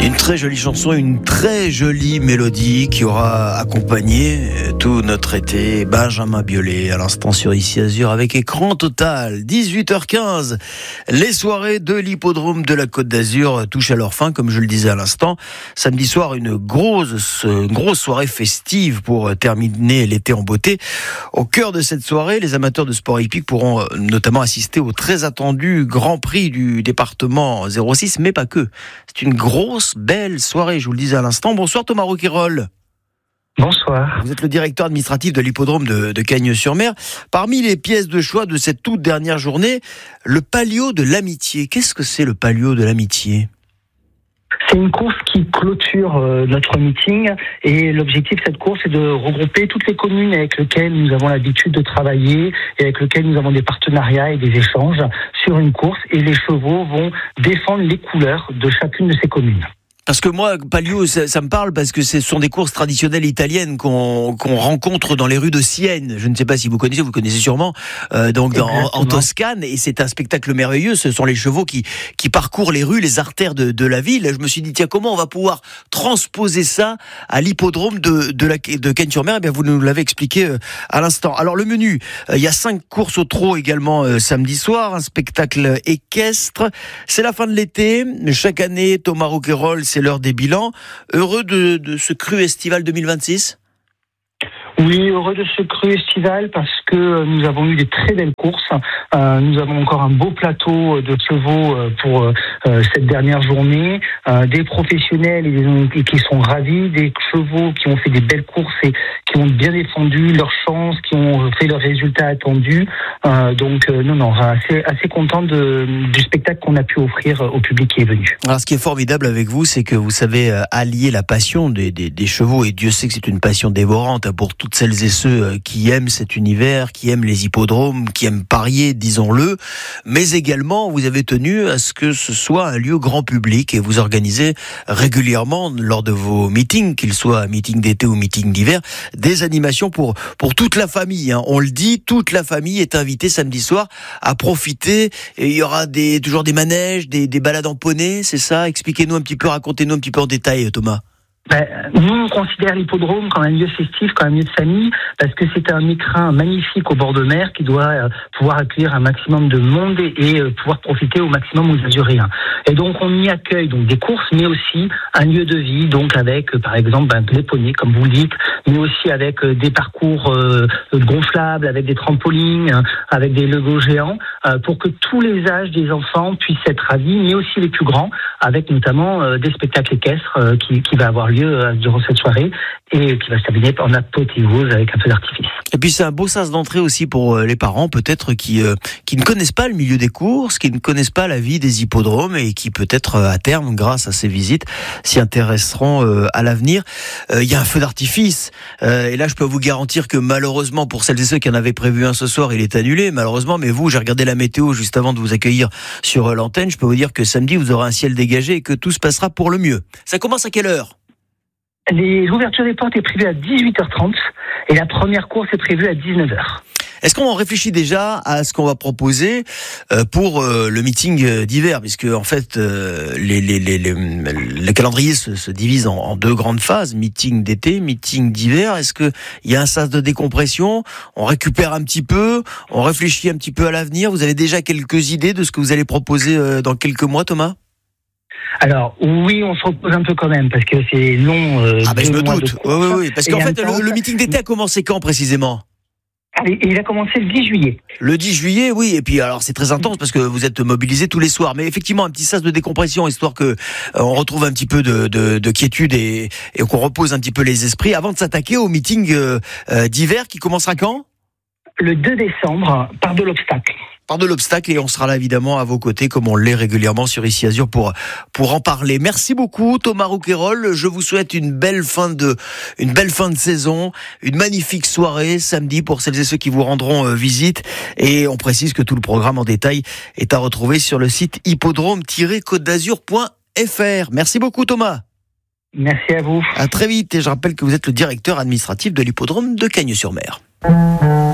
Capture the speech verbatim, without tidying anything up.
Une très jolie chanson, une très jolie mélodie qui aura accompagné tout notre été. Benjamin Biolay à l'instant sur Ici Azur avec écran total. dix-huit heures quinze, les soirées de l'hippodrome de la Côte d'Azur touchent à leur fin, comme je le disais à l'instant. Samedi soir, une grosse, une grosse soirée festive pour terminer l'été en beauté. Au cœur de cette soirée, les amateurs de sport hippique pourront notamment assister au très attendu Grand Prix du département zéro six, mais pas que. C'est une grosse, belle soirée, je vous le disais à l'instant. Bonsoir Thomas Rouquayrol. Bonsoir. Vous êtes le directeur administratif de l'hippodrome de, de Cagnes-sur-Mer. Parmi les pièces de choix de cette toute dernière journée, le palio de l'amitié. Qu'est-ce que c'est le palio de l'amitié ? C'est une course qui clôture euh, notre meeting et l'objectif de cette course est de regrouper toutes les communes avec lesquelles nous avons l'habitude de travailler et avec lesquelles nous avons des partenariats et des échanges sur une course, et les chevaux vont défendre les couleurs de chacune de ces communes. Parce que moi, palio, ça, ça me parle parce que ce sont des courses traditionnelles italiennes qu'on, qu'on rencontre dans les rues de Sienne. Je ne sais pas si vous connaissez, vous connaissez sûrement, euh, donc dans, en Toscane, et c'est un spectacle merveilleux. Ce sont les chevaux qui qui parcourent les rues, les artères de, de la ville. Je me suis dit, tiens, comment on va pouvoir transposer ça à l'hippodrome de de la de Cagnes-sur-Mer ? Eh bien, vous nous l'avez expliqué euh, à l'instant. Alors le menu, euh, il y a cinq courses au trot également euh, samedi soir, un spectacle équestre. C'est la fin de l'été. Chaque année, Thomas Rouquayrol, c'est l'heure des bilans. Heureux de, de ce cru estival deux mille vingt-six ? Oui, heureux de ce cru estival parce que nous avons eu des très belles courses. Euh, nous avons encore un beau plateau de chevaux pour euh, cette dernière journée. Euh, des professionnels et qui sont ravis, des chevaux qui ont fait des belles courses et qui ont bien défendu leurs chances, qui ont fait leurs résultats attendus. Euh, donc euh, non, non, assez, assez content de, du spectacle qu'on a pu offrir au public qui est venu. Alors ce qui est formidable avec vous, c'est que vous savez allier la passion des, des, des chevaux, et Dieu sait que c'est une passion dévorante pour toutes celles et ceux qui aiment cet univers, qui aiment les hippodromes, qui aiment parier, disons-le, mais également vous avez tenu à ce que ce soit un lieu grand public, et vous organisez régulièrement lors de vos meetings, qu'ils soient meetings d'été ou meetings d'hiver, des animations pour pour toute la famille, hein. On le dit, toute la famille est invitée samedi soir à profiter, et il y aura des toujours des manèges, des, des balades en poney, c'est ça ? Expliquez-nous un petit peu, racontez-nous un petit peu en détail, Thomas. Ben, nous, on considère l'hippodrome comme un lieu festif, comme un lieu de famille, parce que c'est un écrin magnifique au bord de mer qui doit euh, pouvoir accueillir un maximum de monde et, et euh, pouvoir profiter au maximum aux Azuréens. Et donc, on y accueille donc des courses, mais aussi un lieu de vie, donc avec, euh, par exemple, ben, les poneys, comme vous le dites, mais aussi avec euh, des parcours euh, gonflables, avec des trampolines, euh, avec des Legos géants, euh, pour que tous les âges des enfants puissent être ravis, mais aussi les plus grands, avec notamment euh, des spectacles équestres euh, qui, qui va avoir lieu durant cette soirée et qui va se terminer en apothéose avec un feu d'artifice. Et puis c'est un beau sas d'entrée aussi pour les parents peut-être qui euh, qui ne connaissent pas le milieu des courses, qui ne connaissent pas la vie des hippodromes et qui peut-être à terme, grâce à ces visites, s'y intéresseront euh, à l'avenir. Il euh, y a un feu d'artifice euh, et là je peux vous garantir que malheureusement pour celles et ceux qui en avaient prévu un ce soir, il est annulé malheureusement. Mais vous, j'ai regardé la météo juste avant de vous accueillir sur l'antenne, je peux vous dire que samedi vous aurez un ciel dégagé et que tout se passera pour le mieux. Ça commence à quelle heure ? Les ouvertures des portes est prévues à dix-huit heures trente et la première course est prévue à dix-neuf heures. Est-ce qu'on en réfléchit déjà à ce qu'on va proposer euh, pour euh, le meeting d'hiver, puisque en fait euh, les, les, les, les, le calendrier se, se divise en, en deux grandes phases, meeting d'été, meeting d'hiver. Est-ce que il y a un sas de décompression ? On récupère un petit peu, on réfléchit un petit peu à l'avenir. Vous avez déjà quelques idées de ce que vous allez proposer euh, dans quelques mois, Thomas ? Alors oui, on se repose un peu quand même parce que c'est long. Euh, ah ben je me doute. Oui, oui, oui. Parce qu'en fait, le, le meeting d'été a commencé quand précisément ? Et il a commencé le dix juillet. Le dix juillet, oui. Et puis alors c'est très intense parce que vous êtes mobilisés tous les soirs. Mais effectivement, un petit sas de décompression, histoire que euh, on retrouve un petit peu de, de, de quiétude et, et qu'on repose un petit peu les esprits avant de s'attaquer au meeting euh, euh, d'hiver qui commencera quand ? Le deux décembre, par de l'obstacle. Par de l'obstacle, et on sera là évidemment à vos côtés comme on l'est régulièrement sur Ici Azur pour pour en parler. Merci beaucoup Thomas Rouquayrol. Je vous souhaite une belle fin de une belle fin de saison, une magnifique soirée samedi pour celles et ceux qui vous rendront visite, et on précise que tout le programme en détail est à retrouver sur le site hippodrome tiret côte d'azur point f r. Merci beaucoup Thomas. Merci à vous. À très vite, et je rappelle que vous êtes le directeur administratif de l'hippodrome de Cagnes-sur-Mer.